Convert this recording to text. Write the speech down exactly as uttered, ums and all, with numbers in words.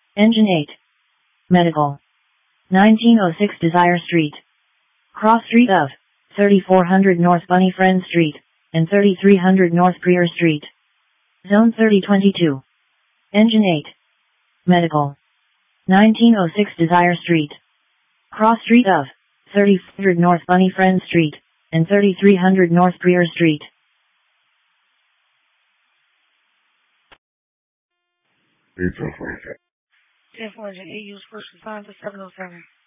Engine eight. Medical. nineteen oh six Desire Street. Cross Street of thirty-four hundred North Bunny Friend Street and thirty-three hundred North Prior Street. Zone thirty twenty-two. Engine eight. Medical. nineteen oh six Desire Street. Cross Street of thirty-four hundred North Bunny Friend Street and thirty-three hundred North Prior Street. eight oh four. ten four eight, use first respond to seven oh seven.